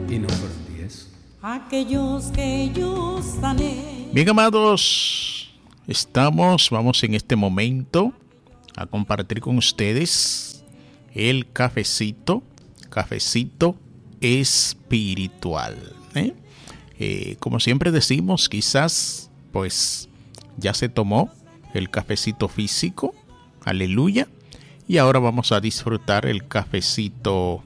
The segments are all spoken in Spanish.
Y no fueron 10. Aquellos que yo sané. Bien, amados, vamos en este momento a compartir con ustedes el cafecito espiritual. Como siempre decimos, quizás pues ya se tomó el cafecito físico, aleluya, y ahora vamos a disfrutar el cafecito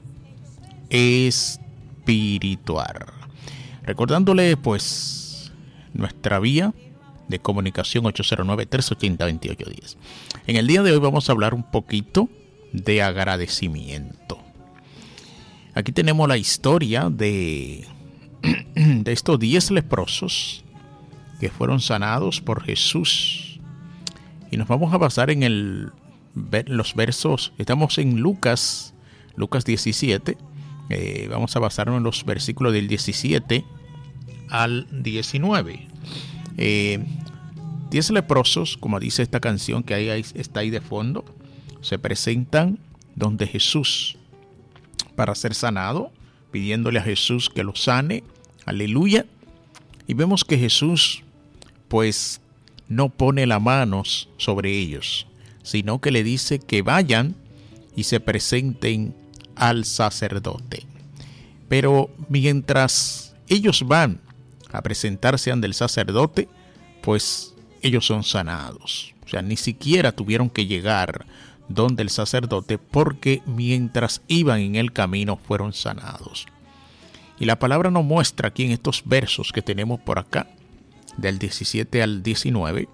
espiritual. Recordándole pues nuestra vía de comunicación 809-380-2810. En el día de hoy vamos a hablar un poquito de agradecimiento. Aquí tenemos la historia de estos 10 leprosos que fueron sanados por Jesús. Y nos vamos a basar en los versos. Estamos en Lucas 17. Vamos a basarnos en los versículos del 17 al 19. 10 leprosos, como dice esta canción que está ahí de fondo, se presentan donde Jesús para ser sanado, pidiéndole a Jesús que los sane, aleluya. Y vemos que Jesús pues no pone las manos sobre ellos, sino que le dice que vayan y se presenten al sacerdote. Pero mientras ellos van a presentarse ante el sacerdote, pues ellos son sanados. O sea, ni siquiera tuvieron que llegar donde el sacerdote, porque mientras iban en el camino fueron sanados. Y la palabra nos muestra aquí en estos versos que tenemos por acá, del 17 al 19,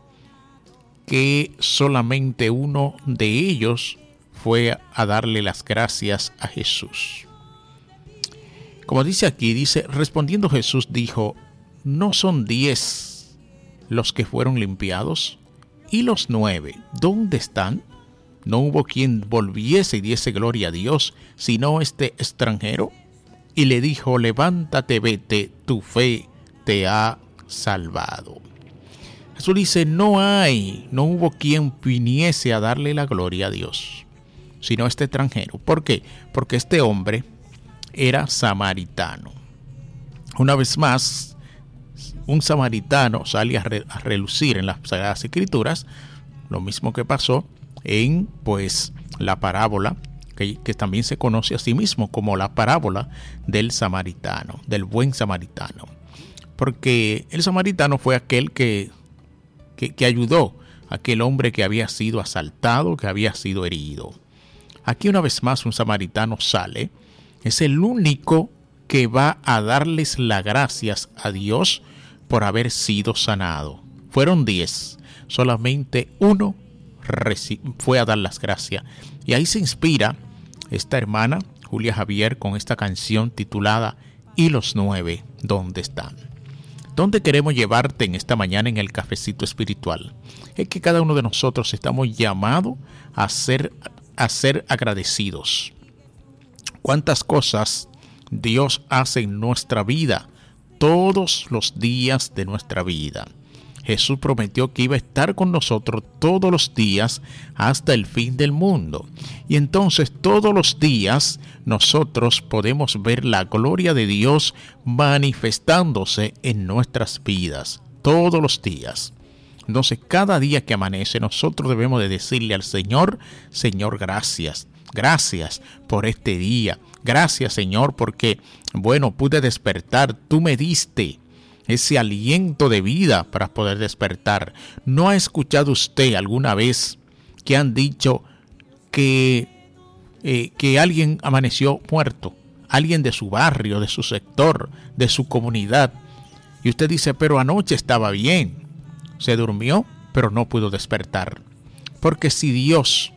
que solamente uno de ellos fue a darle las gracias a Jesús. Como dice aquí, respondiendo Jesús dijo: ¿no son 10 los que fueron limpiados? ¿Y los 9 dónde están? No hubo quien volviese y diese gloria a Dios, sino este extranjero. Y le dijo: levántate, vete, tu fe te ha salvado. Jesús dice: no hubo quien viniese a darle la gloria a Dios, sino este extranjero. ¿Por qué? Porque este hombre era samaritano. Una vez más, un samaritano sale a relucir en las Sagradas Escrituras, lo mismo que pasó en pues la parábola que también se conoce a sí mismo como la parábola del samaritano, del buen samaritano, porque el samaritano fue aquel que ayudó a aquel hombre que había sido asaltado, que había sido herido. Aquí una vez más un samaritano sale, es el único que va a darles las gracias a Dios por haber sido sanado. Fueron 10, solamente uno fue a dar las gracias. Y ahí se inspira esta hermana Julia Javier con esta canción titulada ¿Y los 9 dónde están? ¿Dónde queremos llevarte en esta mañana en el cafecito espiritual? Es que cada uno de nosotros estamos llamados a ser agradecidos. ¿Cuántas cosas Dios hace en nuestra vida todos los días de nuestra vida? Jesús prometió que iba a estar con nosotros todos los días hasta el fin del mundo. Y entonces todos los días nosotros podemos ver la gloria de Dios manifestándose en nuestras vidas. Todos los días. Entonces cada día que amanece nosotros debemos de decirle al Señor: Señor, gracias. Gracias por este día. Gracias, Señor, porque, pude despertar. Tú me diste ese aliento de vida para poder despertar. ¿No ha escuchado usted alguna vez que han dicho que alguien amaneció muerto? Alguien de su barrio, de su sector, de su comunidad. Y usted dice: pero anoche estaba bien. Se durmió, pero no pudo despertar. Porque si Dios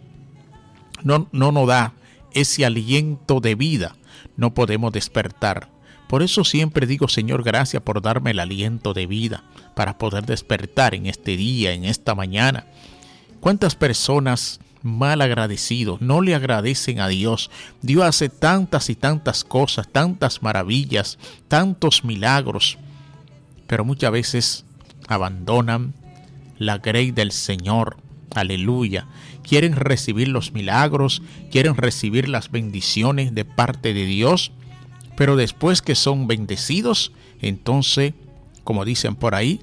no nos da ese aliento de vida, no podemos despertar. Por eso siempre digo: Señor, gracias por darme el aliento de vida para poder despertar en este día, en esta mañana. ¿Cuántas personas mal agradecidos no le agradecen a Dios? Dios hace tantas y tantas cosas, tantas maravillas, tantos milagros, pero muchas veces abandonan la grey del Señor. Aleluya. Quieren recibir los milagros, quieren recibir las bendiciones de parte de Dios, Pero después que son bendecidos, entonces, como dicen por ahí,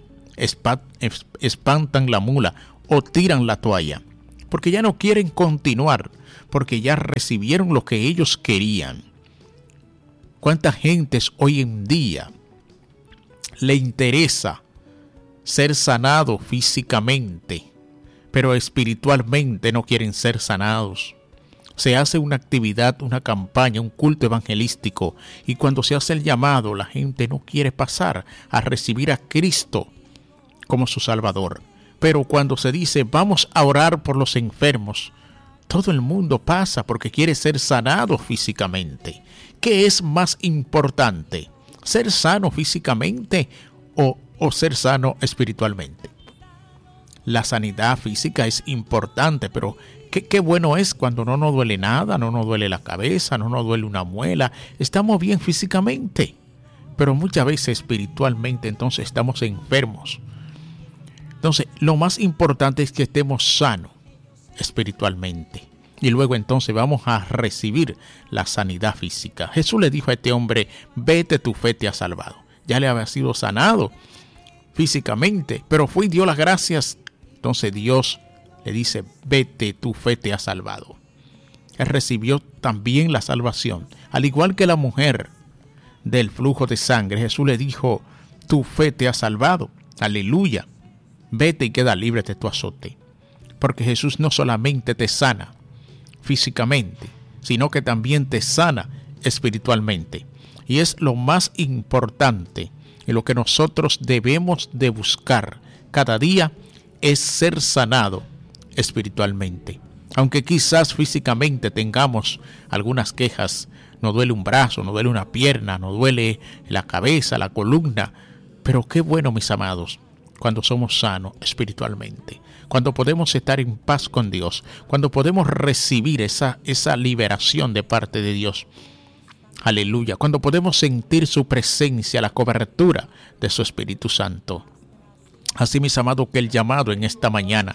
espantan la mula o tiran la toalla, porque ya no quieren continuar, porque ya recibieron lo que ellos querían. ¿Cuánta gente hoy en día le interesa ser sanado físicamente, pero espiritualmente no quieren ser sanados? Se hace una actividad, una campaña, un culto evangelístico, y cuando se hace el llamado, la gente no quiere pasar a recibir a Cristo como su Salvador. Pero cuando se dice vamos a orar por los enfermos, todo el mundo pasa porque quiere ser sanado físicamente. ¿Qué es más importante? ¿Ser sano físicamente o ser sano espiritualmente? La sanidad física es importante, pero qué bueno es cuando no nos duele nada, no nos duele la cabeza, no nos duele una muela. Estamos bien físicamente, pero muchas veces espiritualmente entonces estamos enfermos. Entonces, lo más importante es que estemos sanos espiritualmente. Y luego entonces vamos a recibir la sanidad física. Jesús le dijo a este hombre, vete, tu fe te ha salvado. Ya le había sido sanado físicamente, pero fue y dio las gracias. Entonces Dios le dice, vete, tu fe te ha salvado. Él recibió también la salvación. Al igual que la mujer del flujo de sangre, Jesús le dijo, tu fe te ha salvado. Aleluya. Vete y queda libre de tu azote. Porque Jesús no solamente te sana físicamente, sino que también te sana espiritualmente. Y es lo más importante y lo que nosotros debemos de buscar cada día es ser sanado espiritualmente. Aunque quizás físicamente tengamos algunas quejas, nos duele un brazo, nos duele una pierna, nos duele la cabeza, la columna, pero qué bueno, mis amados, cuando somos sanos espiritualmente, cuando podemos estar en paz con Dios, cuando podemos recibir esa liberación de parte de Dios. Aleluya, cuando podemos sentir su presencia, la cobertura de su Espíritu Santo. Así, mis amados, que el llamado en esta mañana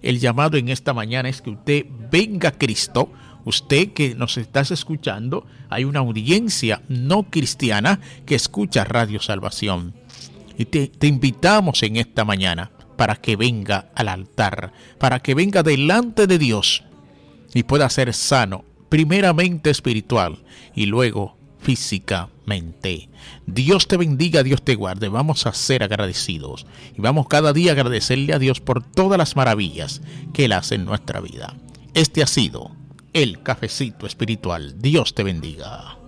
es que usted venga a Cristo. Usted que nos estás escuchando, hay una audiencia no cristiana que escucha Radio Salvación. Y te invitamos en esta mañana para que venga al altar, para que venga delante de Dios y pueda ser sano, primeramente espiritual y luego físicamente. Dios te bendiga, Dios te guarde. Vamos a ser agradecidos y vamos cada día a agradecerle a Dios por todas las maravillas que Él hace en nuestra vida. Este ha sido el cafecito espiritual. Dios te bendiga.